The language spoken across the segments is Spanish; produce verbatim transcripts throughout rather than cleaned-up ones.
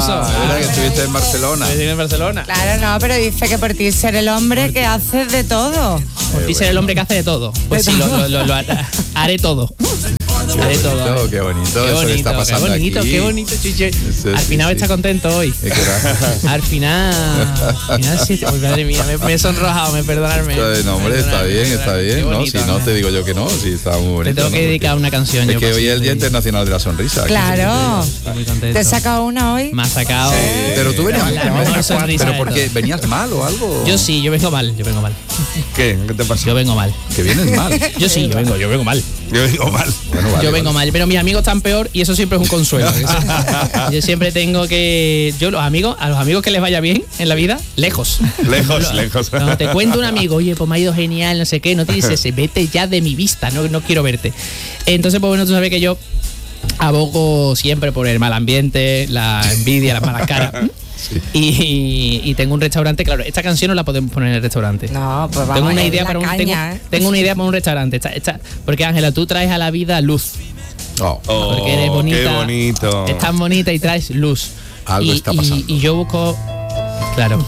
eso. Era que estuviste en Barcelona. Estuve en Barcelona. Claro, no, pero dice que por ti ser el hombre que hace de todo. Por ti ser el hombre que hace de todo. Pues sí, lo, lo, lo, lo haré todo. Qué haré bonito, todo. qué bonito, Qué eso que está bonito, pasando qué bonito, aquí. qué bonito, Chiche. Eso, Al sí, final sí. está contento hoy. Es que era- Al final, al final sí. Uy, madre mía, me, me he sonrojado, me perdonarme. No, hombre, está bien, está bien, ¿no? Si no, te digo yo que no, si está muy bonito. Te tengo que ¿no? dedicar una canción. Es yo, que pues, hoy es el sí, Día sí. Internacional de la Sonrisa. Claro. Estoy muy contento. ¿Te he sacado una hoy? Me ha sacado. Pero tú venías La mal. mejor sonrisa ¿Pero de porque todas. venías mal o algo? Yo sí, yo vengo mal, yo vengo mal. ¿Qué? ¿Qué te pasa? Yo vengo mal. Que vienes mal. Yo sí, yo vengo, yo vengo mal. Yo vengo mal. Bueno, vale, Yo vengo vale. mal, pero mis amigos están peor y eso siempre es un consuelo. Yo siempre tengo que. Yo, los amigos, a los amigos que les vaya bien en la vida, lejos. Lejos, No, lejos. No, te cuento un amigo, oye, pues me ha ido genial, no sé qué, no te dices, vete ya de mi vista, no, no quiero verte. Entonces, pues bueno, tú sabes que yo abogo siempre por el mal ambiente, la envidia, las malas caras. Sí. Y, y tengo un restaurante, claro, esta canción no la podemos poner en el restaurante. No, pues vamos tengo una a ir idea la para un caña, tengo, ¿eh? tengo una idea para un restaurante. Esta- esta- porque Ángela, tú traes a la vida luz. Oh, Oh, Porque eres bonita. qué bonito. Es tan bonita y traes luz. Algo y, está y- pasando. Y, yo busco. Claro.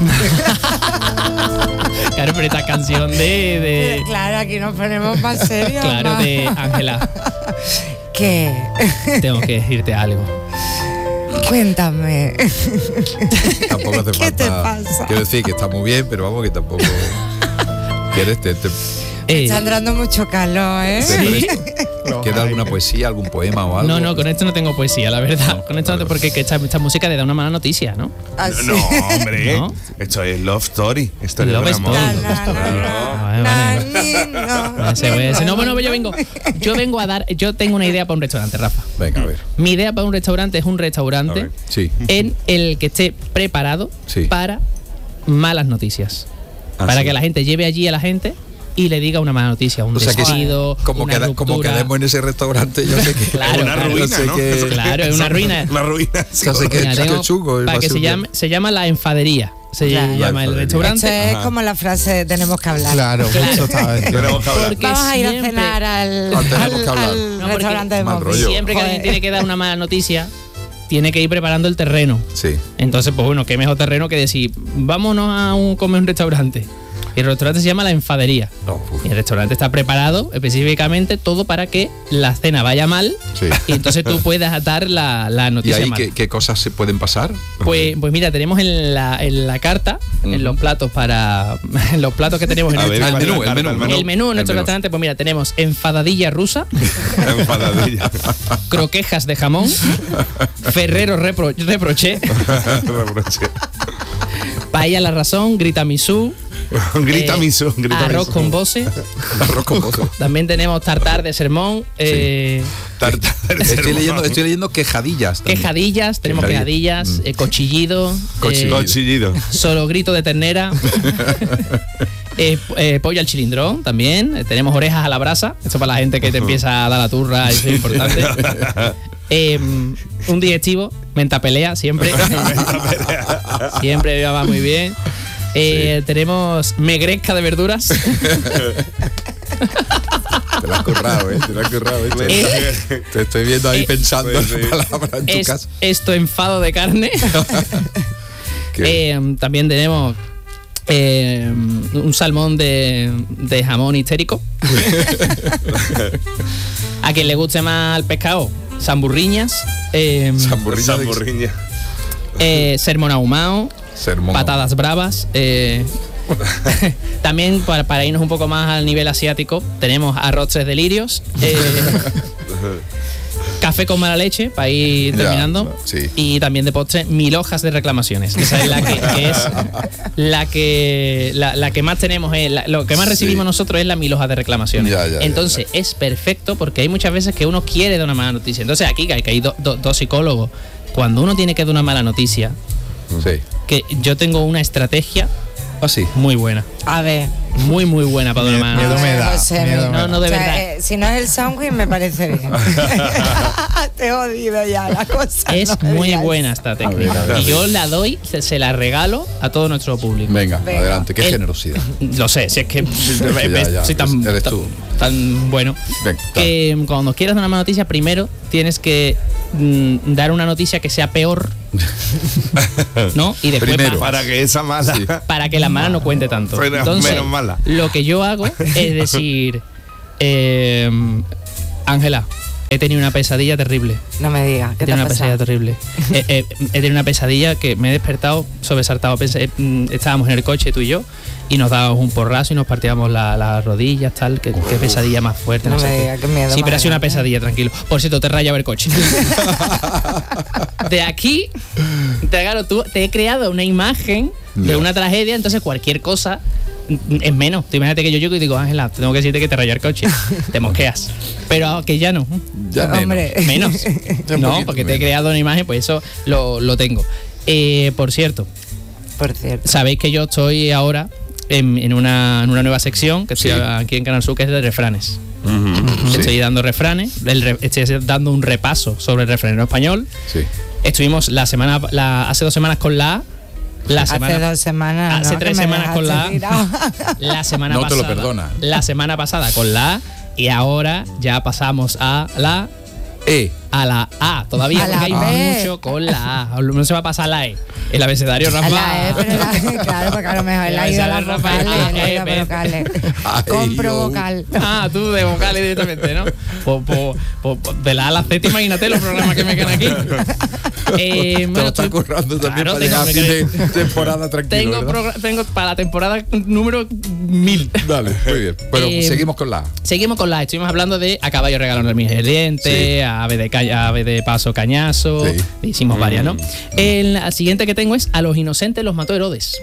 Claro, pero esta canción de. de Claro, aquí nos ponemos más serios. claro, más. de Ángela. ¿Qué? Tengo que decirte algo. Cuéntame. tampoco hace ¿Qué falta. te pasa? Quiero decir que está muy bien, pero vamos, que tampoco. ¿Quieres? Te, te, Eh, Está entrando mucho calor, ¿eh? ¿Sí? ¿Queda alguna poesía, algún poema o algo? No, no, con esto no tengo poesía, la verdad. No, con esto no vale. te- porque que esta, esta música le da una mala noticia, ¿no? Así. No, hombre. ¿No? Esto es Love Story. Historia Love de un amor. Story. Na, na, Vale, na, vale. na, ni, no. Ese, ese. No, bueno, yo vengo. Yo vengo a dar. Yo tengo una idea para un restaurante, Rafa. Venga, a ver. Mi idea para un restaurante es un A restaurante ver. Sí. en el que esté preparado Sí. para malas noticias. Ah, para sí. que la gente lleve allí a la gente y le diga una mala noticia, un O sea que despido, como, una queda, como ruptura. quedemos en ese restaurante, yo sé que. Claro, una claro. ruina, Yo sé ¿no? que- Claro, es una ruina. Una ruina. Ya sé que Mira, es tengo- chungo. para va a que ser se un- llame, se llama La Enfadería. Se Claro. llama La el Enfadería. Esto restaurante. es como la frase de tenemos que hablar. Claro, Claro. justo estaba diciendo. Tenemos que hablar. Porque Vamos a ir a siempre- cenar al, Ah, tenemos al- que hablar. al No, porque restaurante de mal Moby. rollo. Siempre que alguien Joder. tiene que dar una mala noticia, tiene que ir preparando el terreno. Sí. Entonces, pues bueno, qué mejor terreno que decir, vámonos a un, comer un restaurante. Y el restaurante se llama La Enfadería. No, uf. Y el restaurante está preparado específicamente todo para que la cena vaya mal Sí. y entonces tú puedas atar la, la ¿Y noticia ahí mal. qué, qué cosas se pueden pasar? Pues, pues mira, tenemos en la, en la carta, en Ujú. los platos para. En los platos que tenemos en A el, ver, Ah, el ¿cuál es menú, la el carta? menú, el menú en nuestro El menú. restaurante, pues mira, tenemos enfadadilla rusa, Enfadadilla. croquejas de jamón, ferrero repro- reproché, Reproche. paella a la razón, grita misú, Grita eh, miso. Grita arroz miso. con bose. Arroz con pozo. También tenemos tartar de sermón, eh, Tarta de Estoy sermón. leyendo, estoy leyendo quejadillas. también. quejadillas, tenemos Quejadillas. quejadillas, Mm. eh, cochillido, Cochillido. eh, Cochillido. solo grito de ternera. Eh, eh, pollo al chilindrón también. Eh, tenemos orejas a la brasa. Eso para la gente que te empieza a dar la turra, eso es importante. Eh, un digestivo, menta pelea, siempre. Siempre va muy bien. Eh, Tenemos megresca de verduras. Te la has currado, ¿eh? Te la has currado, ¿eh? Eh, Te estoy viendo ahí eh, pensando pues en sí. la palabra en tu es, casa. esto enfado de carne. Que- Eh, también tenemos eh, un salmón de, de jamón histérico. A quien le guste más el pescado, samburriñas, eh, Samburriña de- Samburriña. eh, sermón ahumado, Sermón. patadas bravas. eh, también para, para irnos un poco más al nivel asiático, tenemos arroz tres delirios, eh, café con mala leche, para ir Ya, terminando. sí. Y también de postre, mil hojas de reclamaciones. Esa es la que, que es la que la, la que más tenemos, es la- lo que más Sí. recibimos nosotros es la mil hojas de reclamaciones. Ya, ya, ya, Entonces es perfecto porque hay muchas veces que uno quiere dar una mala noticia. Entonces aquí que hay, que hay do- do- dos psicólogos. Cuando uno tiene que dar una mala noticia, Sí. que yo tengo una estrategia Ah, sí. muy buena. A ver. Muy, muy buena para una mano. Miedo me da. José, miedo me No, da. no, de O sea, verdad. eh, si no es el Soundwave me parece bien. Te he jodido ya la cosa. Es no me muy digas. buena esta técnica. A ver, a ver. Y yo la doy, se, se la regalo a todo nuestro público. Venga, Venga. adelante, qué El- generosidad. Lo sé, si es que ya, ya, soy tan, eres tan- tú. tan bueno. Venga, Que mm, cuando quieras dar una mala noticia, primero tienes que mm, dar una noticia que sea peor, ¿no? Y después Primero. bajas, Para que esa mala. Sí. para que la mala no cuente tanto. Bueno, Entonces, menos mala. lo que yo hago es decir, eh, Ángela, he tenido una pesadilla terrible. No me digas, He ¿qué te tenido ha una pesadilla pasado? terrible. Eh, eh, he tenido una pesadilla que me he despertado sobresaltado. Pensé, mm, estábamos en el coche tú y yo y nos dábamos un porrazo y nos partíamos la- las rodillas, tal. Qué, qué pesadilla más fuerte. No No sé me qué. digas, qué miedo Sí, más pero ha sido una grande. pesadilla, tranquilo. Por cierto, te rayaba el coche. De aquí, te, claro, tú, te he creado una imagen de Ya. una tragedia, entonces cualquier cosa mm, es menos. Tú imagínate que yo llego y digo, Ángela, tengo que decirte que te rayó el coche. Te mosqueas. Pero que ya no. Ya Hombre. Menos. Un No, poquito porque te he menos. creado una imagen, pues eso lo, lo tengo. Eh, por cierto, Por cierto. sabéis que yo estoy ahora en, en una, en una nueva sección que estoy Sí. aquí en Canal Sur, que es de refranes. Sí. Estoy dando refranes, el re- estoy dando un repaso sobre el refranero español. Sí. Estuvimos la semana, la, hace dos semanas con la A. La semana, Hace dos semanas. hace ¿no? tres Que me semanas con la A. dejaste tirado. La semana No te lo pasada. perdona. La semana pasada con la A. Y ahora ya pasamos a la E. a la A. Todavía A la porque hay B. mucho con la A. No se va a pasar la E. El abecedario, A Rafa. la E, pero la- claro, porque a lo mejor él ha ido a las Rafa, vocales, A, él ha ido a E, B. vocales. Ay, Compro yo. vocal. Ah, tú de vocales directamente, ¿no? Pues, pues, pues, pues, de la A a la Z, imagínate los programas que me quedan aquí. Eh, Te bueno, lo estás estoy- currando también Claro, para tengo llegar a que fin creer. de temporada tranquilo, Tengo, ¿verdad? progra- tengo para la temporada número mil. Dale, muy bien. Pero Eh, seguimos con la A. Seguimos con la. Estuvimos hablando de A caballo regalando el diente, Sí. a ave de, ca- ave de paso cañazo. Sí. Hicimos varias, ¿no? El, la siguiente que tengo es a los inocentes los mató Herodes.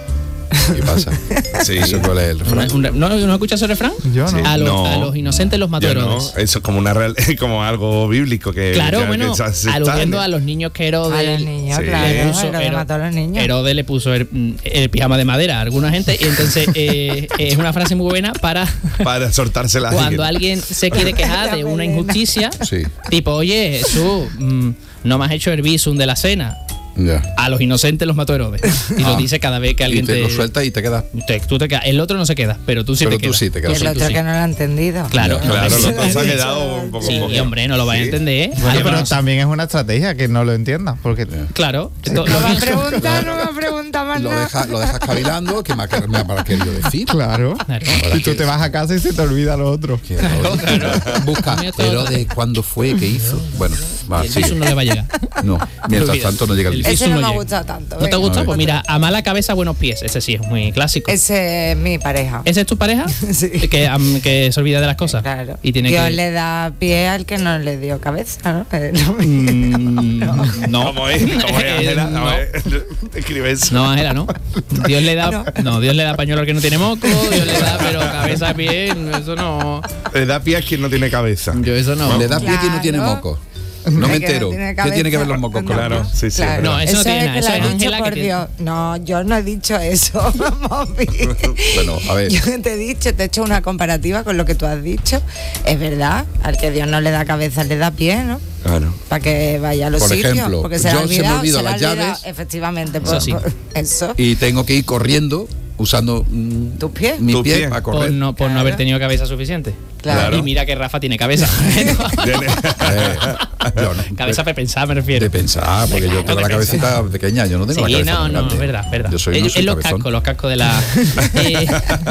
¿Qué pasa? Sí. ¿Eso cuál es el refrán? Un re- ¿No, ¿No escuchas ese refrán? Yo no. A, los, No. a los inocentes los mató Yo no, Herodes. eso es como una real- como algo bíblico que Claro, que- bueno, que se- se aludiendo está- a los niños que Herodes. A los niños, Sí. claro. le puso- Herodes Hero- mató a los niños. Herodes le puso el, el pijama de madera a alguna gente. Y entonces eh, es una frase muy buena para para soltarse la cuando alguien se quiere quejar La de una melena. injusticia. Sí. Tipo, oye, Jesús, mm, no me has hecho el visum de la cena. Ya. A los inocentes los mató Herodes. Y lo Ah. dice cada vez que Y alguien te te. lo sueltas y te quedas. te- tú te quedas. El otro no se queda, pero tú sí Pero te tú quedas. sí te Y quedas. el tú otro sí. que no lo ha entendido. Claro, Claro, Eso los dos se han lo ha quedado dicho un poco. Sí, un poco- hombre, no lo vais a Sí. entender. ¿eh? Bueno, pero Además, también es una estrategia que no lo entiendas, porque claro. No me ha preguntado, no me ha preguntado más Lo nada. dejas lo dejas cavilando, que me ha, me ha querido decir. claro. Claro. Y tú te vas a casa y se te olvida lo otro. Que Herodes- Busca Mira todo- Herodes, ¿cuándo fue? ¿Qué hizo? Bueno, va, el sí. visum no le va a llegar. No, mientras Olvida. tanto no llega el El visum. Ese Eso no no me ha llega. gustado tanto. ¿No te venga. gusta? ver. Pues mira, a mala cabeza, buenos pies. Ese sí es muy clásico. Ese es mi pareja. ¿Ese es tu pareja? Sí. Que, am, que se olvida de las cosas. Claro. Y tiene Dios que. le da pie al que no le dio cabeza, ¿no? Es lo mismo. Mm, no. ¿Cómo es? ¿Cómo es, Ángela? No. A ver, escribe eso. No, Ángela, no. Dios le da. No. No, Dios le da pañuelo al que no tiene moco. Dios le da, pero cabeza, pie. Eso no. Le da pie a quien no tiene cabeza. Yo eso no. Le da pie que no tiene Claro. moco. No me Es que entero. tiene ¿Qué tiene que ver los cabeza. mocos con No. Claro, sí, sí. Claro. No, eso no tiene es nada, que eso lo es has dicho Ángela que por tiene- Dios. No, yo no he dicho eso, Mopi. Bueno, a ver. Yo te he dicho, te he hecho una comparativa con lo que tú has dicho. Es verdad, al que Dios no le da cabeza, le da pie, ¿no? Claro. Para que vaya a los Por sitios. ejemplo, porque se le ha yo se me olvidado, olvido se le ha las olvidado, llaves. Efectivamente, Eso por- sí. por- eso. Y tengo que ir corriendo usando mm, ¿Tus pies? mi Tu pie pie. para Por correr. no, por no Claro. haber tenido cabeza suficiente. Claro. Y mira que Rafa tiene cabeza. Tiene- Eh, yo no. cabeza para pensar, me De refiero. pensar, porque yo tengo de la pensar. cabecita pequeña, yo no tengo la Sí, cabeza no, tan no, grande. es verdad, es verdad. Yo soy, es no soy es los cabezón. cascos, los cascos de la. eh,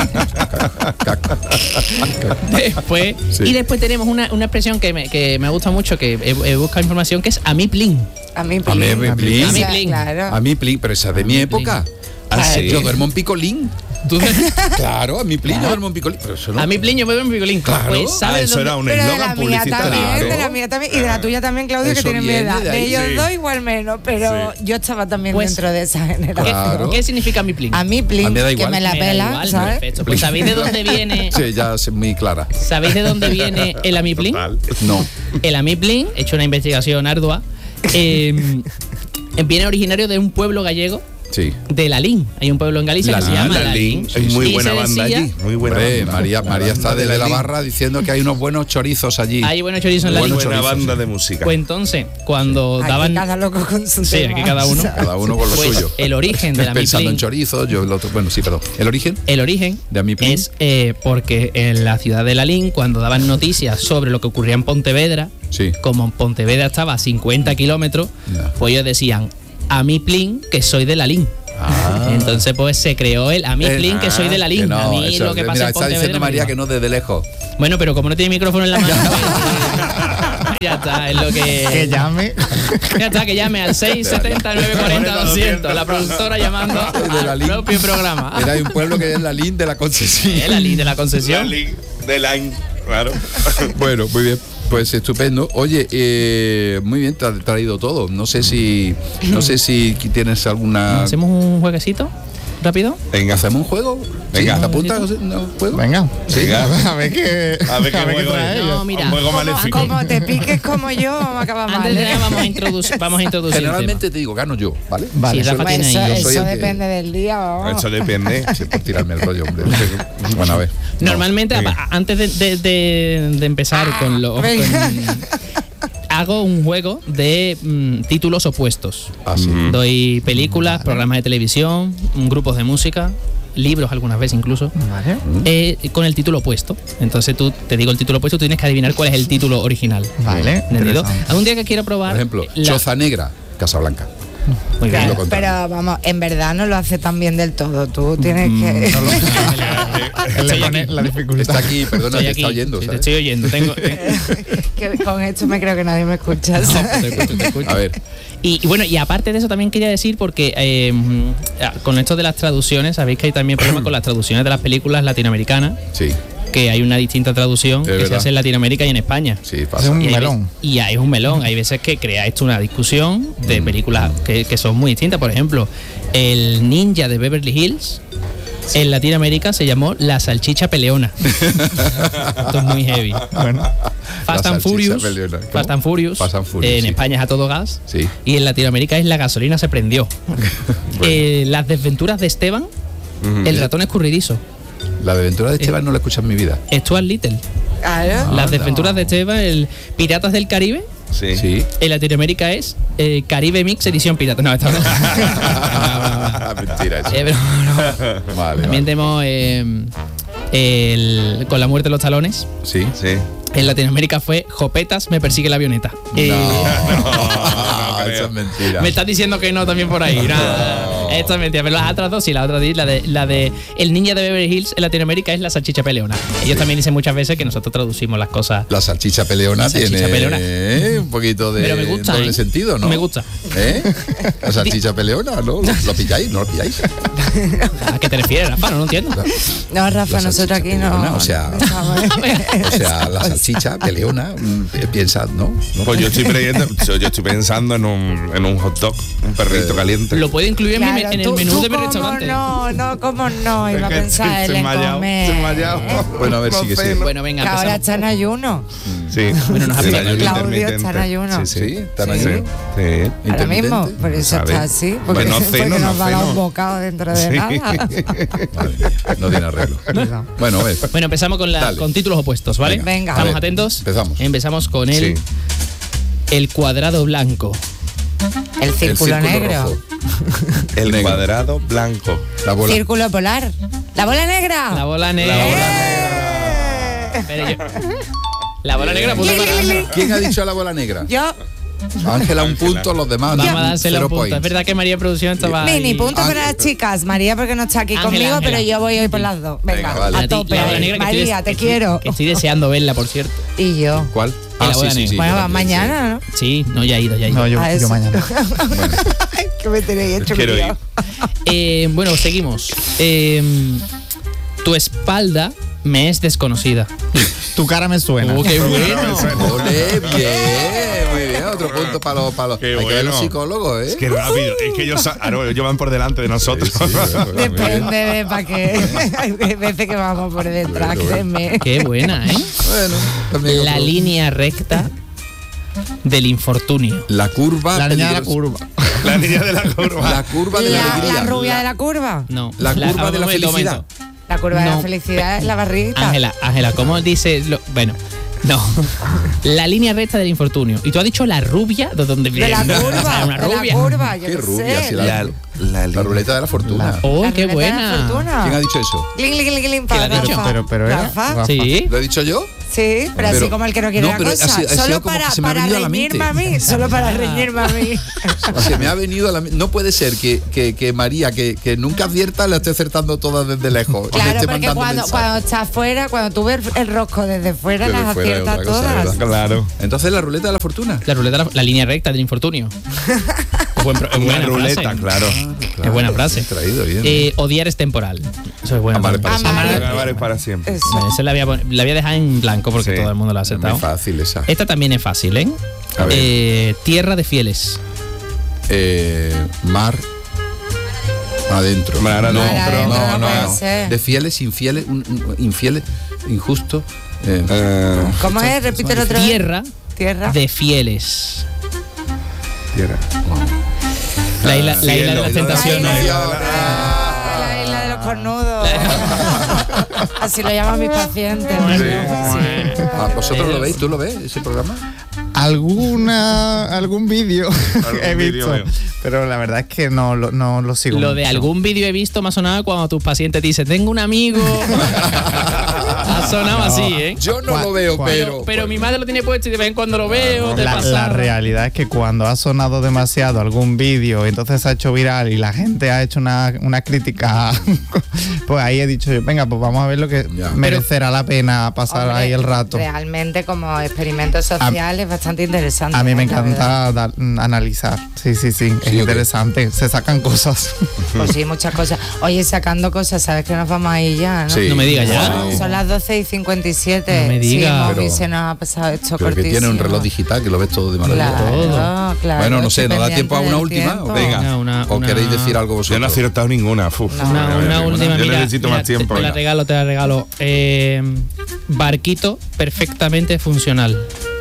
después, Sí. Y después tenemos una, una expresión que me, que me gusta mucho, que he, he buscado información, que es a mí plin. A mí, A mí, plin. plin. A mí O sea, plin. Claro. A mí, plin, pero esa es de mi época. Ah, sí. Yo duermo en picolín. ¿Tú- Claro, a mi plin yo duermo en picolín. Pero eso no. a mí plin, yo me veo en picolín. Claro. Pues, Ah, ¿sabes eso dónde- era un Pero de la eslogan mía publicitario. también, de la Claro. mía también y de la tuya también, Claudio, Eso que tiene mi viene edad. de De, ahí. ellos Sí. dos igual menos, pero Sí. yo estaba también Pues- dentro de esa generación. Claro. ¿Qué significa mi plin? A mí, plin, A mí me da que igual. me la Me da pela, igual, ¿sabes? perfecto. Pues ¿sabéis de dónde viene? Sí, ya es muy clara. ¿Sabéis de dónde viene el amiplin? Total. No. El amiplin, he hecho una investigación ardua, eh, viene originario de un pueblo gallego Sí. de Lalín. Hay un pueblo en Galicia que se Lalín, llama Lalín. Lalín. Hay muy Y buena se banda decía- allí. Muy buena Hombre, banda. María, María está banda desde la Lalín. barra diciendo que hay unos buenos chorizos allí. Hay buenos chorizos en Muy Lalín. Buenos buena chorizos, banda sí. de música. Pues entonces, cuando Aquí daban... cada loco con su Sí, tema. aquí cada uno. Cada uno con lo Pues, suyo. el origen de la Pensando en Miplín- chorizos, yo el otro. Bueno, sí, perdón. ¿El origen? El origen ¿De Amiplín? es eh, porque en la ciudad de Lalín, cuando daban noticias sobre lo que ocurría en Pontevedra, Sí. como Pontevedra estaba a cincuenta kilómetros, Ya. pues ellos decían, a mi plin, que soy de Lalín. Ah. Entonces pues se creó el a mi Eh, plin, que soy de Que Lalín. no, a mí eso, lo que pasa mira, en está Pontevedra diciendo me María da que igual. no desde lejos. Bueno, pero como no tiene micrófono en la mano, ya está, es lo Que que... llame. Ya está, que llame al seis setenta, nueve cuarenta, doscientos, la productora llamando De al Lalín. propio programa. Era un pueblo que es la Lin de la concesión. Es Lalín de la concesión. Lalín, de Line, claro. Bueno, muy bien. Pues estupendo. Oye, eh, muy bien, te has traído todo. No sé si, no sé si tienes alguna. ¿Hacemos un jueguecito rápido? Venga, ¿Hacemos un juego? Venga. Sí, ¿te apuntas? ¿Un juego? Venga. Venga. A ver qué. A ver qué juego trae es. ella. No, mira. Un juego Como, maléfico. como te piques como yo, vamos a acabar mal. Antes de ¿eh? nada vamos a introducir, vamos a introducir el Generalmente te digo, gano yo, ¿vale? Vale. Sí, Rafa Pues tiene eso ahí. Yo soy eso el que- depende del día. vamos. Eso depende. Sí, por tirarme el rollo, hombre. Bueno, a ver. tema. Normalmente, venga. a- antes de, de- de- de empezar con los... venga. hago un juego de mm, títulos opuestos. Ah, sí. Mm. Doy películas, programas de televisión, mm, grupos de música, libros algunas veces incluso, Vale. eh, con el título opuesto. Entonces tú te digo el título opuesto, tú tienes que adivinar cuál es el título original. Vale. ¿Entendido? Interesante. Algún día que quiero probar... Por ejemplo, la- Choza Negra, Casablanca. Muy bien. Claro, lo contrario. pero vamos, en verdad no lo hace tan bien del todo. Tú tienes que. No lo- Él le pone la Está dificultad. aquí, perdona, Estoy te aquí, está oyendo. sí, te ¿sabes? estoy oyendo. Tengo, que con esto me creo que nadie me escucha. No, te escucho, te escucho. A ver, Y, y bueno, y aparte de eso también quería decir, porque eh, con esto de las traducciones, sabéis que hay también problemas con las traducciones de las películas latinoamericanas, sí, que hay una distinta traducción Es que se verdad. hace en Latinoamérica y en España. sí, Es pasa. un Y hay melón. ve- Y hay un melón. Hay veces que crea esto una discusión de Mm. películas que, que son muy distintas. Por ejemplo, el ninja de Beverly Hills en Latinoamérica se llamó La Salchicha Peleona. Esto es muy heavy. Bueno. Fast La and salchicha Furious. peleona. ¿Cómo? Fast and Furious. Fast and Furious, en sí. España es a todo gas. Sí. Y en Latinoamérica es La gasolina se prendió. Eh, las desventuras de Esteban, el ratón escurridizo. La de Aventura de Esteban no la escuchas en mi vida. Stuart Little. Claro. Las desventuras de Esteban, el Piratas del Caribe. Sí. Sí. En Latinoamérica es eh, Caribe Mix edición pirata. No, esta no. Mentira eso. Eh, pero no. Vale, También vale. tenemos eh, el, con la muerte de los talones. Sí. Sí. En Latinoamérica fue Jopetas, me persigue la avioneta. Eh, No, creo. eso es mentira. Me estás diciendo que no también por ahí. No, esto es mentira. Pero las otras dos sí, la otra sí, la de, la de El ninja de Beverly Hills en Latinoamérica es La salchicha peleona. Ellos también dicen muchas veces que nosotros traducimos las cosas. La salchicha peleona La salchicha tiene peleona. eh, un poquito de Pero me gusta, doble ¿eh? sentido, ¿no? Me gusta. ¿Eh? La salchicha peleona, ¿no? ¿Lo pilláis? ¿No lo pilláis? ¿A qué te refieres, Rafa? No lo entiendo. No, Rafa, La nosotros aquí salchicha no. peleona, o sea- no estamos en- O sea, la salchicha peleona, mm, piensad, ¿no? ¿No? Pues yo estoy, creyendo- yo yo estoy pensando en un, en un hot dog, un perrito Eh, caliente. Lo puedo incluir en, mi me- Claro, en el tú- menú tú de mi cómo restaurante. No, no, cómo no. Iba a Es que pensar se él me en ha hallado, comer. se me ha hallado. Bueno, a ver, sigue, sigue. Bueno, venga, Que ahora empezamos. está en ayuno. Sí. Bueno, nos ha Sí, pillado. ayuno Claudio intermitente. está en ayuno. Sí, está en Sí. ayuno. Sí. Ahora mismo, Intermitente. por eso ¿Sabe? está así. Porque, Bueno, porque ceno, nos no va a dar ceno. un bocado dentro de Sí. nada. Madre mía, no tiene arreglo. Bueno, a ver. Bueno, empezamos con, la, Dale. con títulos opuestos, ¿vale? Venga. Venga. A ¿Estamos ver, atentos? empezamos. Empezamos con el, Sí. el cuadrado blanco. El El círculo negro. rojo. El Negro. cuadrado blanco. La bola. Círculo polar. La bola negra. La bola negra. ¡Eh! Pero yo- La bola negra, punto para Ángela. ¿Quién ha dicho la bola negra? Yo, Ángela, un punto, los demás. Vamos a dársela cero un punto. points. Es verdad que María Producción estaba. mini ahí. punto Ángel- para las chicas. María, porque no está aquí Ángela, conmigo, Ángela. pero yo voy hoy por las dos. Venga, Venga, vale. a La ti- tope. la bola negra que estoy María, des- te que- quiero. Que estoy deseando verla, por cierto. Y yo. ¿Cuál? la bola negra. Bueno, yo va también, mañana, ¿no? Sí, no, ya ha ido, ya ha ido. No, yo, A yo eso. mañana. que me tenéis hecho Quiero lío. ir. Eh, bueno, seguimos. Eh, tu espalda me es desconocida. Tu cara me suena. Oh, qué bueno. Ole, bien, muy bien. Otro punto para los. Para los Qué hay que ver los bueno. psicólogos, ¿eh? Es que rápido. Es que ellos, sa- ah, no, ellos van por delante de nosotros. Sí, sí, muy bien. Depende de para qué. Hay veces que vamos por detrás, Bueno, bueno. créeme. Qué buena, ¿eh? Bueno, también La otro. línea recta del infortunio. La curva. La niña de la peligrosa. curva. La niña de la curva. La curva de la, La, alegría. la rubia de la curva. No. La curva de la momento, felicidad. momento. La curva de No. la felicidad es la barriguita. Ángela, Ángela, ¿cómo dice? Lo, bueno, no. La línea recta del infortunio. Y tú has dicho la rubia de donde De viene. la O sea, curva. una de la rubia. curva, yo Qué qué rubia, sé. si la, La, la, la ruleta de la fortuna. ¡Oh, La qué ruleta de la buena! fortuna. ¿Quién ha dicho eso? Cling, cling, cling, cling, ¿Quién lo ha para dicho? Rafa. Pero, pero era. Rafa. Rafa. Sí. ¿Lo he dicho yo? Sí, pero, así Pero- como el que no quiere no, la pero cosa. ha sido- ha sido solo como que para, se me ha para venido a la reñirme mente. a mí. Solo para reñirme a mí. Se me ha venido a la no puede ser que, que, que María, que, que nunca acierta, la esté acertando todas desde lejos. Le Claro, esté porque mandando cuando, mensajes. cuando estás fuera, cuando tú ves el rosco desde fuera, Desde las fuera es aciertas otra cosa, todas. ¿verdad? Claro. Entonces la ruleta de la fortuna. La ruleta, la, la línea recta del infortunio. Es, buen pro- es Una buena ruleta, frase. claro. Es buena frase. Bien traído, bien. Eh, odiar es temporal. Eso es bueno. Ah, vale, también. para Amar- siempre. Amar es para siempre. Eso. Bueno, esa la voy, a, pon- la voy a dejar en blanco porque Sí. todo el mundo lo ha Es muy acertado. fácil esa. Esta también es fácil, ¿eh? A ver. Eh, tierra de fieles. Eh, mar adentro. Mar no, adentro. no, no no, puede no. ser. De fieles, infieles, un- un- infieles, injusto. Eh, Eh, ¿Cómo es? Repítelo otra vez. Tierra Tierra. de fieles. tierra. La isla, la isla de las Cielo. tentaciones. La isla, Ah. la isla de los cornudos. Así lo llaman mis pacientes. ¿no? Sí. Ah, ¿vosotros lo veis? ¿Tú lo ves ese programa? Alguna, algún vídeo he vídeo visto, veo. pero la verdad es que no, lo- no lo sigo Lo de mucho. algún vídeo he visto me ha sonado cuando tus pacientes te dicen, tengo un amigo. Ha sonado así, ¿eh? Yo no ¿Cuál- lo veo, cuál? pero. Pero, pero mi madre lo tiene puesto y de vez en cuando lo veo. te La, pasa. la realidad es que cuando ha sonado demasiado algún vídeo, entonces se ha hecho viral y la gente ha hecho una, una crítica, pues ahí he dicho yo, venga, pues vamos a ver lo que Ya. merecerá la pena pasar Hombre, ahí el rato. Realmente, como experimento social, es bastante interesante. A mí me ¿eh? La verdad. encanta dar- mm, analizar, sí, sí, sí, es ¿o qué? interesante, se sacan cosas. Pues sí, muchas cosas. Oye, sacando cosas, sabes que nos vamos a ir ya, ¿no? Sí. No me digas ya. Sí. Son las doce y cincuenta y siete. No me digas. Sí, móvil, Pero- se nos ha pasado esto Pero que cortísimo. tiene un reloj digital que lo ves todo de maravilla. Claro, claro. Bueno, no sé, estoy ¿nos da tiempo a una pendiente del última? tiempo. Venga. Una- una- ¿O una- queréis decir algo Yo no he vosotros? acertado ninguna. Uf. No. Una, Mira, una mira, última, Yo mira, necesito mira, más tiempo. Te, te la venga. regalo, te la regalo. Eh, barquito perfectamente funcional.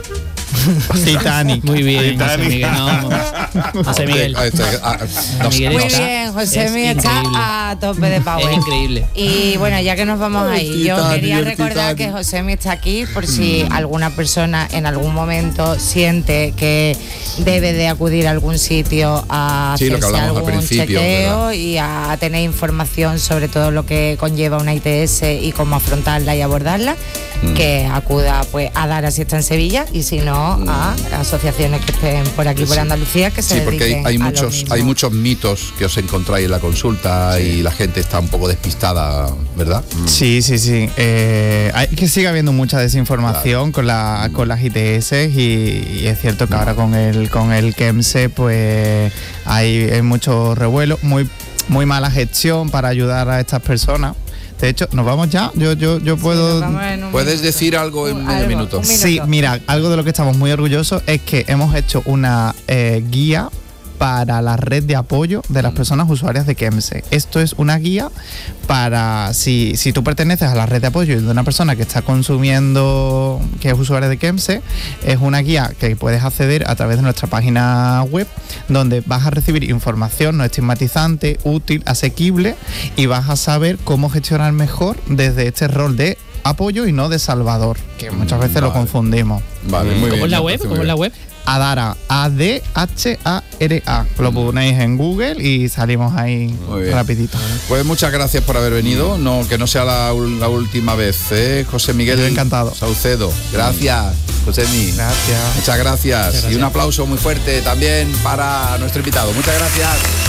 Titanic. Muy bien, José Titanic. Miguel. No, José Miguel. Ah, este, ah, no, Miguel Muy está- bien, José es Miguel está increíble. a tope de power. Es increíble. Y bueno, ya que nos vamos El ahí, yo Titanic, quería el recordar Titanic. que Josemi está aquí por si alguna persona en algún momento siente que debe de acudir a algún sitio a Sí, lo que hacerse hablamos al algún principio, chequeo ¿verdad? y a tener información sobre todo lo que conlleva una I T S y cómo afrontarla y abordarla, Mm. que acuda pues a Dara si está en Sevilla y si no a asociaciones que estén por aquí por Sí. Andalucía que se Sí, porque hay, dediquen hay a lo muchos mismo. hay muchos mitos que os encontráis en la consulta y la gente está un poco despistada, ¿verdad? Sí, sí, sí. Eh, hay que sigue habiendo mucha desinformación con, la, con las I T S y, y es cierto que ahora con el con el KEMSE pues hay, hay mucho revuelo, muy, muy mala gestión para ayudar a estas personas. De hecho, ¿nos vamos ya? Yo, yo, yo puedo... Nos vamos en un Puedes minuto. decir algo en Un- medio algo, minuto. un Sí, mira, algo de lo que estamos muy orgullosos es que hemos hecho una eh, guía para la red de apoyo de las personas usuarias de KEMSE. Esto es una guía para, si, si tú perteneces a la red de apoyo de una persona que está consumiendo, que es usuaria de KEMSE, es una guía que puedes acceder a través de nuestra página web, donde vas a recibir información no estigmatizante, útil, asequible, y vas a saber cómo gestionar mejor desde este rol de apoyo y no de salvador, que muchas veces lo Vale. confundimos. Vale, muy ¿Cómo bien. es la me web? parece muy ¿Cómo es la bien. web? Adara, A D H A R A. Lo ponéis en Google y salimos ahí Muy bien. rapidito. Pues muchas gracias por haber venido. No, que no sea la, ul- la última vez, ¿eh? José Miguel Yo encantado. Saucedo. Gracias, José Miguel. Gracias. Muchas gracias. Muchas gracias. Y un aplauso muy fuerte también para nuestro invitado. Muchas gracias.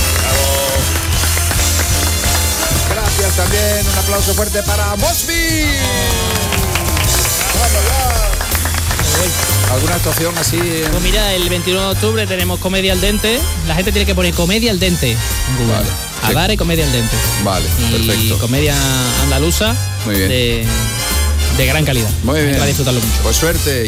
Bravo. Gracias también. Un aplauso fuerte para Mosby. Vamos ya. ¿Alguna actuación así? en- Pues mira, el veintiuno de octubre tenemos Comedia al Dente. La gente tiene que poner Comedia al Dente en Google. Vale. Adara y Comedia al Dente. Vale, Y perfecto. comedia andaluza Muy bien. De, de gran calidad. Muy La gente bien. va a disfrutarlo mucho. Pues suerte.